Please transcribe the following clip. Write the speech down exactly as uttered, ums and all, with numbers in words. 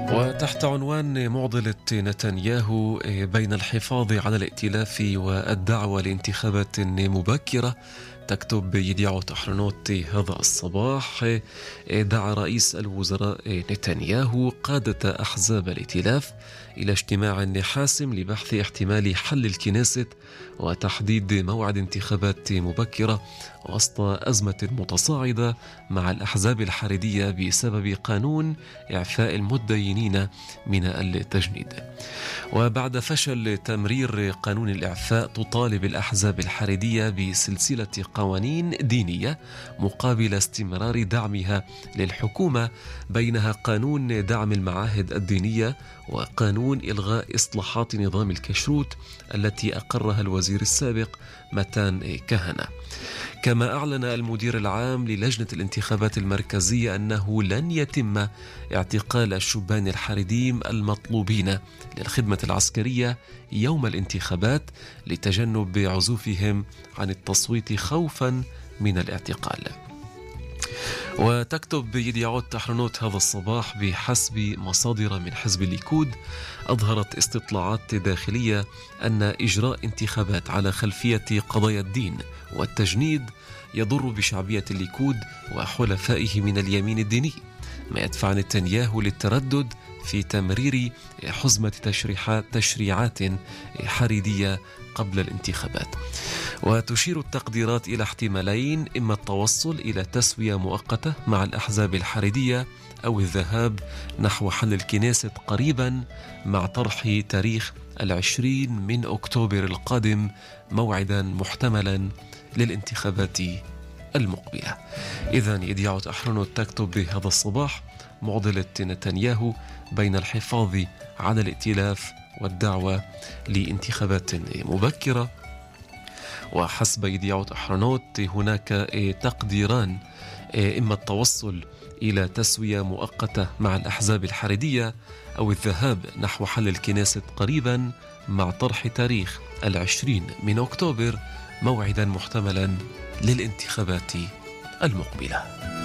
وتحت عنوان معضلة نتنياهو بين الحفاظ على الائتلاف والدعوة لانتخابات مبكرة، تكتب يديعوت أحرنوت هذا الصباح: دعا رئيس الوزراء نتنياهو قادة أحزاب الائتلاف إلى اجتماع حاسم لبحث احتمال حل الكنيست وتحديد موعد انتخابات مبكرة وسط أزمة متصاعدة مع الأحزاب الحريدية بسبب قانون إعفاء المدينين من التجنيد. وبعد فشل تمرير قانون الإعفاء، تطالب الأحزاب الحريدية بسلسلة قوانين دينية مقابل استمرار دعمها للحكومة، بينها قانون دعم المعاهد الدينية وقانون إلغاء إصلاحات نظام الكشروت التي أقرها الوزير السابق متان كهنة. كما أعلن المدير العام للجنة الانتخابات المركزية أنه لن يتم اعتقال الشبان الحريديم المطلوبين للخدمة العسكرية يوم الانتخابات لتجنب عزوفهم عن التصويت خوفا من الاعتقال. وتكتب يديعوت أحرنوت هذا الصباح: بحسب مصادر من حزب الليكود، أظهرت استطلاعات داخلية أن إجراء انتخابات على خلفية قضايا الدين والتجنيد يضر بشعبية الليكود وحلفائه من اليمين الديني، ما يدفع نتنياهو للتردد في تمرير حزمة تشريحات تشريعات حريدية قبل الانتخابات. وتشير التقديرات إلى احتمالين: إما التوصل إلى تسوية مؤقتة مع الأحزاب الحريدية أو الذهاب نحو حل الكنيست قريبا مع طرح تاريخ العشرين من أكتوبر القادم موعدا محتملا للانتخابات المقبلة. إذن يديعوت أحرنوت تكتب بهذا الصباح: معضلة نتنياهو بين الحفاظ على الائتلاف والدعوة لانتخابات مبكرة. وحسب يديعوت أحرنوت هناك تقديران: إما التوصل إلى تسوية مؤقتة مع الأحزاب الحريدية أو الذهاب نحو حل الكنيست قريبا مع طرح تاريخ العشرين من أكتوبر موعدا محتملا للانتخابات المقبلة.